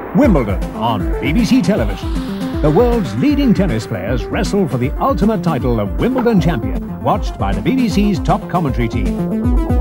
Wimbledon on BBC Television. The world's leading tennis players wrestle for the ultimate title of Wimbledon champion, watched by the BBC's top commentary team.